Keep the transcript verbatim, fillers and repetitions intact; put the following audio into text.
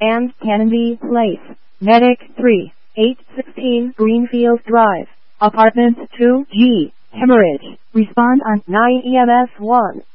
and Kennedy Place. Medic three, eight sixteen Greenfield Drive, Apartment two G, Hemorrhage. Respond on nine E M S one.